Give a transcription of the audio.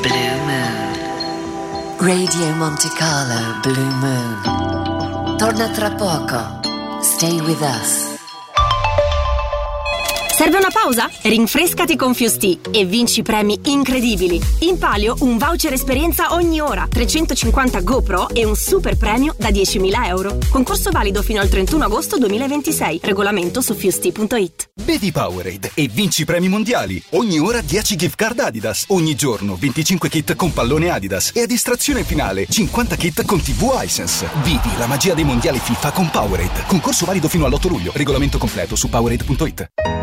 Blue Moon. Radio Monte Carlo Blue Moon. Torna tra poco. Stay with us. Serve una pausa? Rinfrescati con Fusti e vinci premi incredibili. In palio un voucher esperienza ogni ora, 350 GoPro e un super premio da 10.000 euro. Concorso valido fino al 31 agosto 2026. Regolamento su fusti.it. Bevi Powerade e vinci premi mondiali. Ogni ora 10 gift card Adidas. Ogni giorno 25 kit con pallone Adidas. E a distrazione finale 50 kit con TV Hisense. Vivi la magia dei mondiali FIFA con Powerade. Concorso valido fino all'8 luglio. Regolamento completo su Powerade.it.